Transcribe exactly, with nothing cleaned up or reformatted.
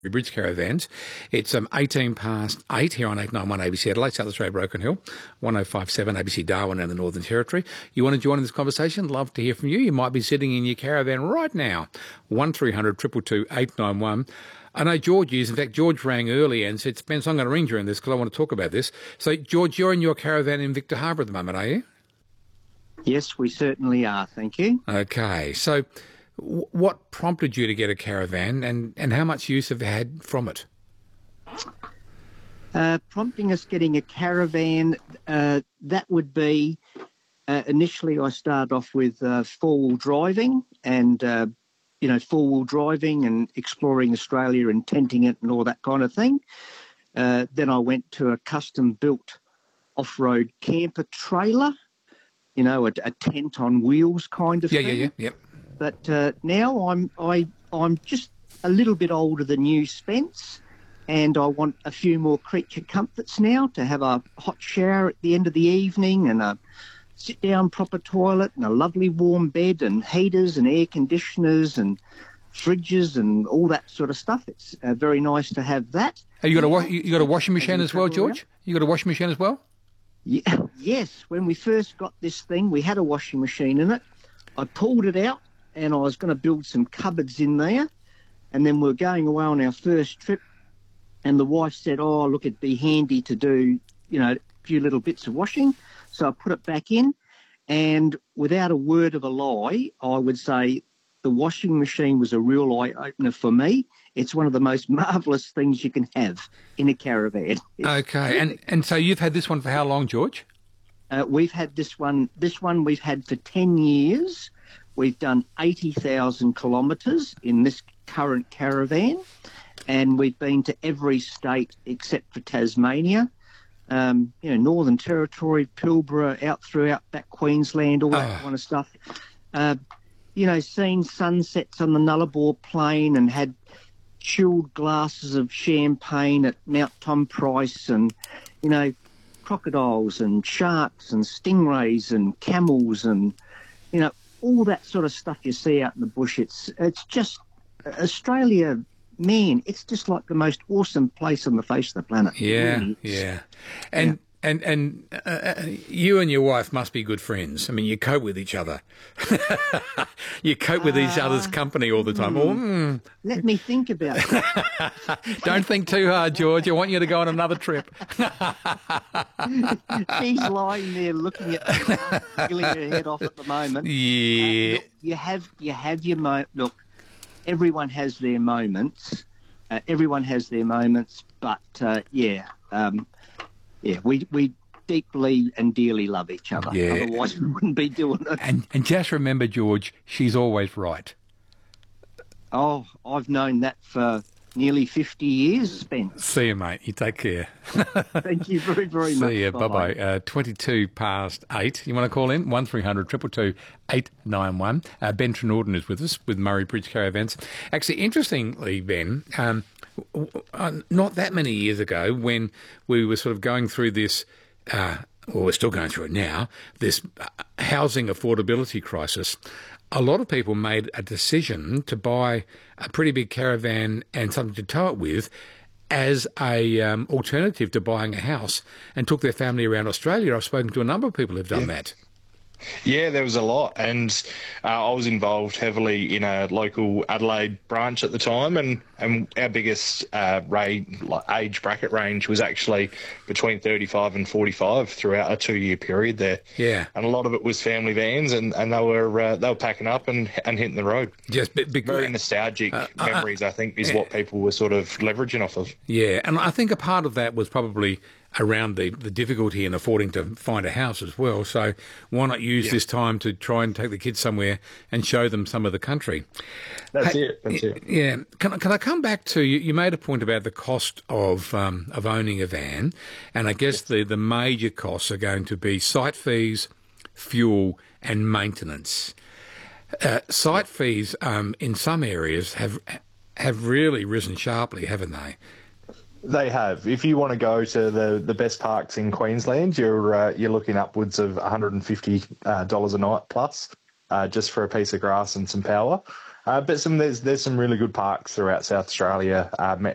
Bridge Caravans. It's um, eighteen past eight here on eight ninety-one A B C Adelaide, South Australia, Broken Hill, one oh five point seven A B C Darwin and the Northern Territory. You want to join in this conversation? Love to hear from you. You might be sitting in your caravan right now. one three hundred two two two eight nine one. I know George is. In fact, George rang early and said, Spence, I'm going to ring during this because I want to talk about this. So, George, you're in your caravan in Victor Harbour at the moment, are you? Yes, we certainly are. Thank you. Okay. So, what prompted you to get a caravan, and, and how much use have you had from it? Uh, prompting us getting a caravan, uh, that would be, uh, initially I started off with uh, four-wheel driving and, uh, you know, four-wheel driving and exploring Australia and tenting it and all that kind of thing. Uh, then I went to a custom-built off-road camper trailer, you know, a, a tent on wheels kind of yeah, thing. Yeah, yeah, yeah, yep. But uh, now I'm I I'm just a little bit older than you, Spence, and I want a few more creature comforts now to have a hot shower at the end of the evening and a sit-down proper toilet and a lovely warm bed and heaters and air conditioners and fridges and all that sort of stuff. It's uh, very nice to have that. Have you got a wa- you got a washing machine as well, George? You got a washing machine as well? Yeah, yes. When we first got this thing, we had a washing machine in it. I pulled it out, and I was going to build some cupboards in there. And then we were going away on our first trip, and the wife said, oh, look, it'd be handy to do, you know, a few little bits of washing. So I put it back in, and without a word of a lie, I would say the washing machine was a real eye-opener for me. It's one of the most marvellous things you can have in a caravan. It's okay, and, and so you've had this one for how long, George? Uh, we've had this one, this one we've had for ten years. We've done eighty thousand kilometres in this current caravan, and we've been to every state except for Tasmania, um, you know, Northern Territory, Pilbara, out through outback Queensland, all that oh. kind of stuff. Uh, you know, seen sunsets on the Nullarbor Plain and had chilled glasses of champagne at Mount Tom Price and, you know, crocodiles and sharks and stingrays and camels and, you know, all that sort of stuff you see out in the bush. It's it's just Australia, man. It's just like the most awesome place on the face of the planet. Yeah, really yeah, and. Yeah. And and uh, you and your wife must be good friends. I mean, you cope with each other. You cope with uh, each other's company all the time. Mm, oh, mm. Let me think about it. Don't think too hard, George. I want you to go on another trip. She's lying there looking at me, wiggling her head off at the moment. Yeah. Uh, look, you have you have your mo. Look, everyone has their moments. Uh, everyone has their moments, but uh, yeah. Um, Yeah, we we deeply and dearly love each other. Yeah. Otherwise, we wouldn't be doing it. And and just remember, George, she's always right. Oh, I've known that for nearly fifty years, Spence. See you, mate. You take care. Thank you very, very See much. See you. Bye-bye. Uh, twenty-two past eight. You want to call in? one three hundred two two two eight nine one. Uh, Ben Trenorden is with us with Murray Bridge Caravans. Actually, interestingly, Ben, um, not that many years ago when we were sort of going through this, uh, well, we're still going through it now, this housing affordability crisis, a lot of people made a decision to buy a pretty big caravan and something to tow it with as a um, alternative to buying a house and took their family around Australia. I've spoken to a number of people who've done yeah. that. Yeah, there was a lot, and uh, I was involved heavily in a local Adelaide branch at the time, and, and our biggest uh, rate, age bracket range was actually between thirty-five and forty-five throughout a two-year period there. Yeah, and a lot of it was family vans, and, and they were uh, they were packing up and and hitting the road. Just big, big, very nostalgic uh, memories, uh, I think, is uh, what people were sort of leveraging off of. Yeah, and I think a part of that was probably around the, the difficulty in affording to find a house as well. So why not use yeah. this time to try and take the kids somewhere and show them some of the country? That's hey, it. That's it. Yeah. Can, can I come back to you? You made a point about the cost of um, of owning a van, and I guess yes. the, the major costs are going to be site fees, fuel, and maintenance. Uh, site fees um, in some areas have have really risen sharply, haven't they? They have. If you want to go to the, the best parks in Queensland, you're uh, you're looking upwards of one hundred fifty dollars uh, a night plus, uh, just for a piece of grass and some power. Uh, but some there's there's some really good parks throughout South Australia. Uh,